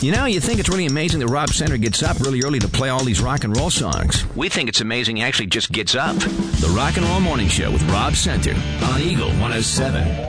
You know, you think it's really amazing that Rob Center gets up really early to play all these rock and roll songs. We think it's amazing he actually just gets up. The Rock and Roll Morning Show with Rob Center on Eagle 107.